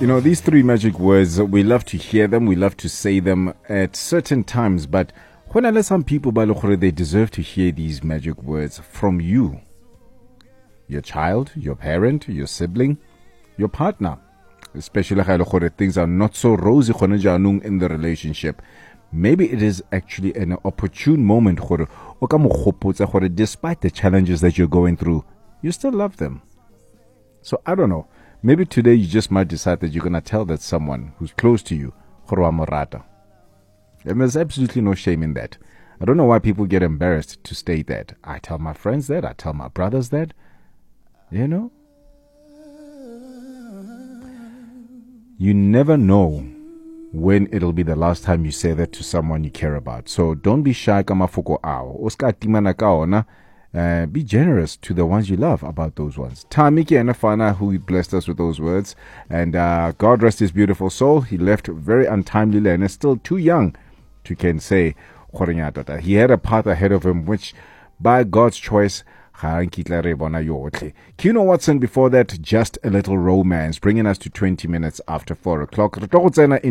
You know, these three magic words, we love to hear them, we love to say them at certain times, but when I let some people, they deserve to hear these magic words from you. Your child, your parent, your sibling, your partner. Especially when things are not so rosy in the relationship. Maybe it is actually an opportune moment despite the challenges that you're going through, you still love them. So I don't know. Maybe today you just might decide that you're going to tell that someone who's close to you, and there's absolutely no shame in that. I don't know why people get embarrassed to state that. I tell my friends that, I tell my brothers that. You know? You never know when it'll be the last time you say that to someone you care about. So don't be shy, be generous to the ones you love about those ones. Tamiki and Afana, who blessed us with those words. And God rest his beautiful soul. He left very untimely and is still too young to can say. He had a path ahead of him, which by God's choice, Kino Watson before that, Just a Little Romance, bringing us to 20 minutes after 4 o'clock.